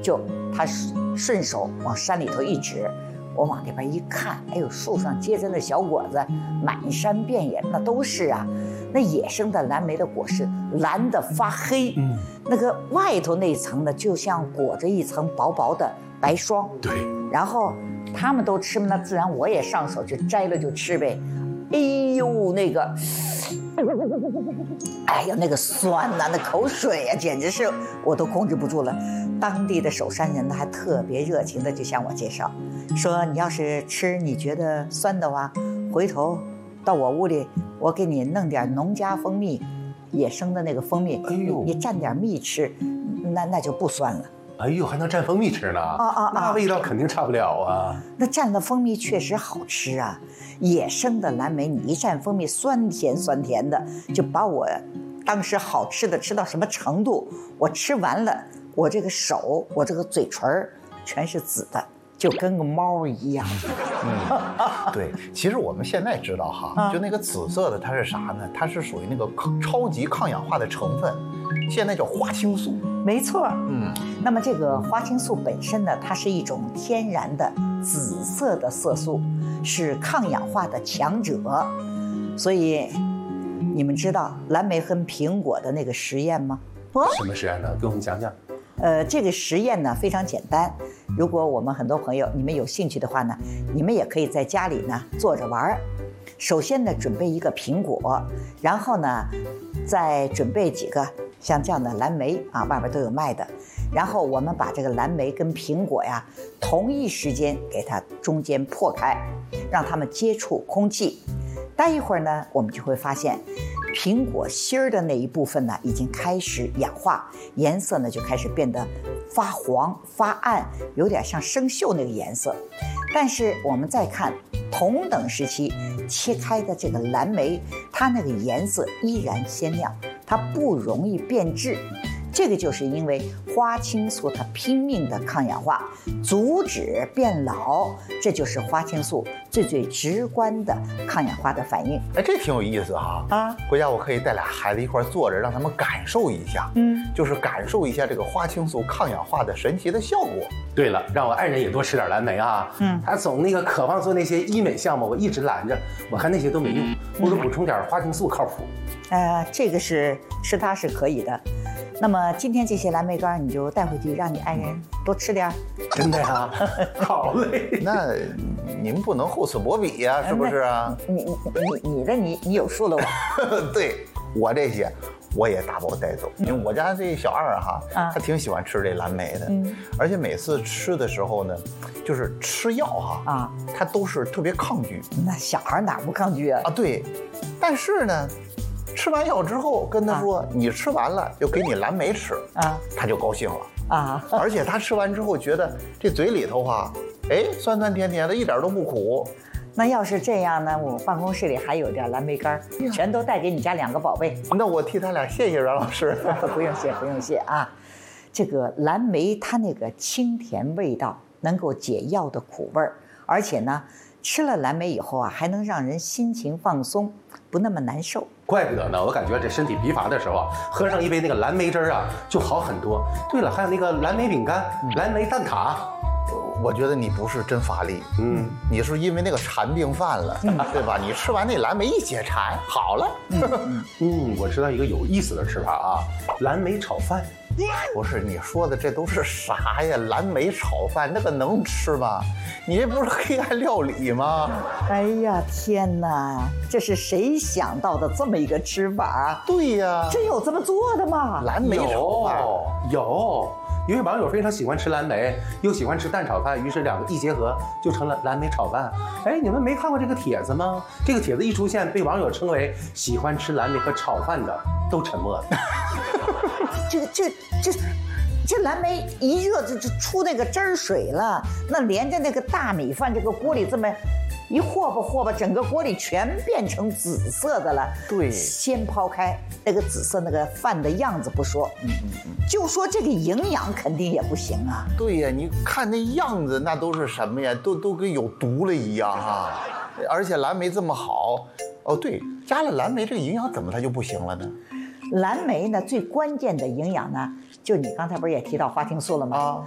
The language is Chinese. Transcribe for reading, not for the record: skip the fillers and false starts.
他顺手往山里头一指，我往那边一看，哎呦，树上结着那小果子，满山遍野，那都是啊。那野生的蓝莓的果实蓝得发黑，那个外头那一层呢，就像裹着一层薄薄的白霜。 对， 然后他们都吃嘛，那自然我也上手就摘了就吃呗。哎呦，那个，哎呀，那个酸呐、那口水呀、简直是我都控制不住了。当地的首山人呢，还特别热情的就向我介绍，说你要是吃你觉得酸的话，回头到我屋里，我给你弄点农家蜂蜜，野生的那个蜂蜜， 哎呦， 你蘸点蜜吃，那就不酸了。 哎呦，还能蘸蜂蜜吃呢？那味道肯定差不了啊。 那蘸了蜂蜜确实好吃啊。野生的蓝莓，你一蘸蜂蜜，酸甜酸甜的，就把我当时好吃的吃到什么程度？我吃完了，我这个手，我这个嘴唇全是紫的，就跟个猫一样。 对，其实我们现在知道哈，就那个紫色的它是啥呢？它是属于那个超级抗氧化的成分，现在叫花青素。 没错，那么这个花青素本身呢，它是一种天然的紫色的色素，是抗氧化的强者。所以，你们知道蓝莓和苹果的那个实验吗？ 什么实验呢？给我们讲讲。 这个实验呢非常简单，如果我们很多朋友你们有兴趣的话呢，你们也可以在家里呢坐着玩。首先呢，准备一个苹果，然后呢，再准备几个像这样的蓝莓啊，外边都有卖的。然后我们把这个蓝莓跟苹果呀，同一时间给它中间破开，让它们接触空气。待一会儿呢，我们就会发现，苹果芯儿的那一部分呢，已经开始氧化，颜色呢就开始变得发黄发暗，有点像生锈那个颜色。但是我们再看同等时期切开的这个蓝莓，它那个颜色依然鲜亮，它不容易变质。这个就是因为花青素它拼命的抗氧化，阻止变老，这就是花青素最直观的抗氧化的反应。 哎，这挺有意思哈！回家我可以带俩孩子一块坐着，让他们感受一下，就是感受一下这个花青素抗氧化的神奇的效果。 对了，让我爱人也多吃点蓝莓啊。他总那个渴望做那些医美项目，我一直拦着，我看那些都没用，不如补充点花青素靠谱。 这个是吃它是可以的。那么今天这些蓝莓干你就带回去，让你爱人多吃点。 真的呀？好嘞。 那您不能厚此薄彼呀，是不是啊？ 你有数了我。 对，我这些我也打包带走，因为我家这小二哈，他挺喜欢吃这蓝莓的，而且每次吃的时候呢，就是吃药哈他都是特别抗拒。 那小孩哪不抗拒啊？ 对，但是呢，吃完药之后跟他说，你吃完了就给你蓝莓吃他就高兴了而且他吃完之后觉得这嘴里头酸酸甜甜的，一点都不苦。 那要是这样呢，我办公室里还有点蓝莓干，全都带给你家2个宝贝。 那我替他俩谢谢阮老师。 不用谢，不用谢啊。这个蓝莓它那个清甜味道能够解药的苦味儿，而且呢，吃了蓝莓以后还能让人心情放松，不那么难受。 怪不得呢，我感觉这身体疲乏的时候喝上一杯那个蓝莓汁就好很多。对了，还有那个蓝莓饼干、蓝莓蛋挞。 我觉得你不是真乏力，你是因为那个馋病犯了，对吧？你吃完那蓝莓一解馋，好了。 我知道一个有意思的吃法蓝莓炒饭。 不是你说的这都是啥呀？蓝莓炒饭那个能吃吗？你这不是黑暗料理吗？ 哎呀天哪，这是谁想到的这么一个吃法？ 对呀， 真有这么做的吗？ 蓝莓炒饭有。因为网友非常喜欢吃蓝莓，又喜欢吃蛋炒饭，于是2个一结合就成了蓝莓炒饭。你们没看过这个帖子吗？这个帖子一出现，被网友称为喜欢吃蓝莓和炒饭的都沉默了。 这蓝莓一热就出那个汁儿水了，那连着那个大米饭这个锅里这么一和吧，整个锅里全变成紫色的了。 对， 先抛开那个紫色那个饭的样子不说，就说这个营养肯定也不行啊。 对呀，你看那样子，那都是什么呀？都跟有毒了一样而且蓝莓这么好，对，加了蓝莓这个营养怎么它就不行了呢？ 蓝莓呢最关键的营养呢，就你刚才不是也提到花青素了吗？